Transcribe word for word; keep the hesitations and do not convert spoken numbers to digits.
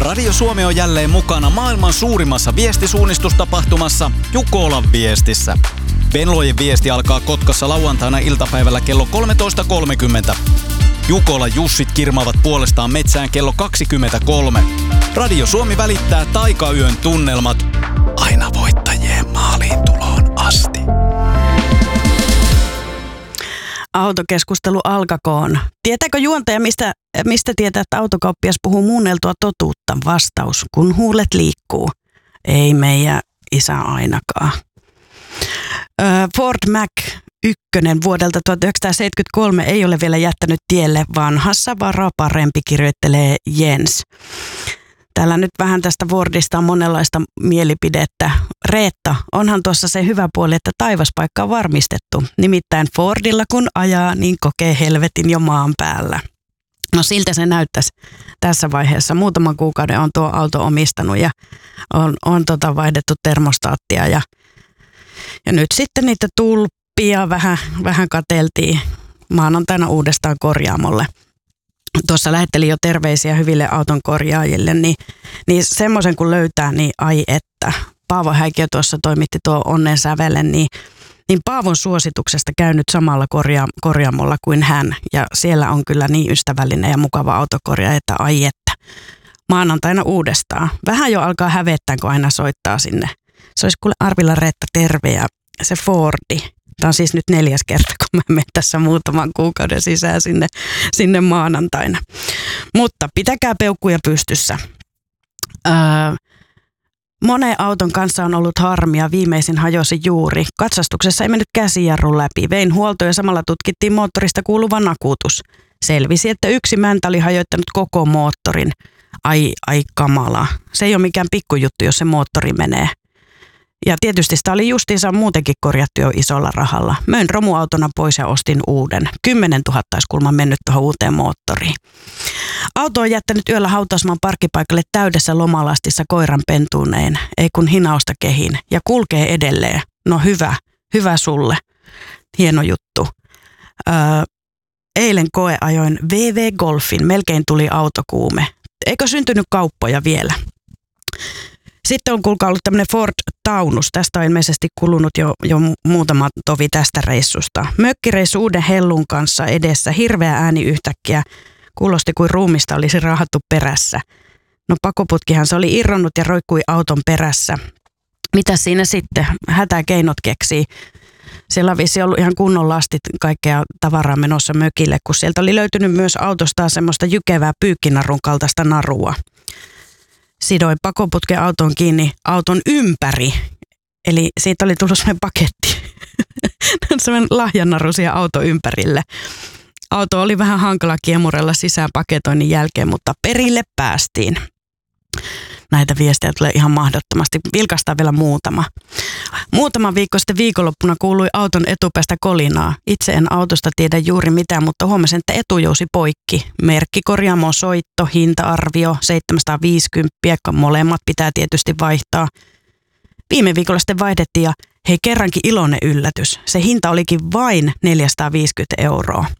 Radio Suomi on jälleen mukana maailman suurimmassa viestisuunnistustapahtumassa Jukolan viestissä. Venlojen viesti alkaa Kotkassa lauantaina iltapäivällä kello kolmetoista kolmekymmentä. Jukolan Jussit kirmaavat puolestaan metsään kello kaksikymmentäkolme. Radio Suomi välittää taikayön tunnelmat aina voittajien maaliin tuloon asti. Autokeskustelu alkakoon. Tietääkö juontaja, mistä, mistä tietää, että autokauppias puhuu muunneltua totuutta? Vastaus, kun huulet liikkuu. Ei meidän isä ainakaan. Ford Mac ykkönen vuodelta tuhatyhdeksänsataaseitsemänkymmentäkolme ei ole vielä jättänyt tielle vanhassa vara parempi, kirjoittelee Jens. Täällä nyt vähän tästä Fordista on monenlaista mielipidettä. Reetta, onhan tuossa se hyvä puoli, että taivaspaikka on varmistettu. Nimittäin Fordilla kun ajaa, niin kokee helvetin jo maan päällä. No siltä se näyttäisi tässä vaiheessa. Muutaman kuukauden on tuo auto omistanut ja on, on tota vaihdettu termostaattia. Ja, ja nyt sitten niitä tulppia vähän, vähän katseltiin maanantaina uudestaan korjaamolle. Tuossa lähettelin jo terveisiä hyville auton korjaajille, niin, niin semmoisen kun löytää, niin ai että. Paavo Häikiö tuossa toimitti tuo onnen sävelen, niin, niin Paavon suosituksesta käynyt samalla korja, korjaamolla kuin hän. Ja siellä on kyllä niin ystävällinen ja mukava autokorjaaja, että ai että. Maanantaina uudestaan. Vähän jo alkaa hävettää, kun aina soittaa sinne. Se olisi kuule Arvilla Reetta terve ja se Fordi. Tämä on siis nyt neljäs kerta, kun mä menen tässä muutaman kuukauden sisään sinne, sinne maanantaina. Mutta pitäkää peukkuja pystyssä. Öö, monen auton kanssa on ollut harmia, viimeisin hajosi juuri. Katsastuksessa ei mennyt käsijarrun läpi. Vein huolto ja samalla tutkittiin moottorista kuuluva nakutus. Selvisi, että yksi mäntä oli hajoittanut koko moottorin. Ai, ai kamala. Se ei ole mikään pikkujuttu, jos se moottori menee. Ja tietysti sitä oli justiinsa muutenkin korjattu jo isolla rahalla. Möin romuautona pois ja ostin uuden. Kymmenen tuhatta olisi kulman mennyt tuohon uuteen moottoriin. Auto on jättänyt yöllä hautausmaan parkkipaikalle täydessä lomalastissa koiran pentuuneen. Ei kun hinausta kehin. Ja kulkee edelleen. No hyvä, hyvä sulle. Hieno juttu. Öö, eilen koeajoin V V Golfin. Melkein tuli autokuume. Eikö syntynyt kauppoja vielä? Sitten on kuulkaa ollut tämmöinen Ford Taunus. Tästä on ilmeisesti kulunut jo, jo muutama tovi tästä reissusta. Mökkireissu uuden hellun kanssa edessä. Hirveä ääni yhtäkkiä. Kuulosti kuin ruumista olisi raahattu perässä. No pakoputkihan se oli irronnut ja roikkui auton perässä. Mitä siinä sitten? Hätäkeinot keksii. Siellä on vissi ollut ihan kunnon lastit kaikkea tavaraa menossa mökille, kun sieltä oli löytynyt myös autosta semmoista jykevää pyykkinarun kaltaista narua. Sidoin pakoputken auton kiinni auton ympäri. Eli siitä oli tullut semmoinen paketti. semmoinen lahjanaru siihen auton ympärille. Auto oli vähän hankala kiemurella sisään paketoinnin jälkeen, mutta perille päästiin. Näitä viestejä tulee ihan mahdottomasti. Vilkastaa vielä muutama. Muutama viikko sitten viikonloppuna kuului auton etupäästä kolinaa. Itse en autosta tiedä juuri mitään, mutta huomasin, että etujousi poikki. Merkkikorjaamon soitto, hinta-arvio seitsemänsataaviisikymmentä, molemmat pitää tietysti vaihtaa. Viime viikolla sitten vaihdettiin ja hei kerrankin iloinen yllätys. Se hinta olikin vain neljäsataaviisikymmentä euroa.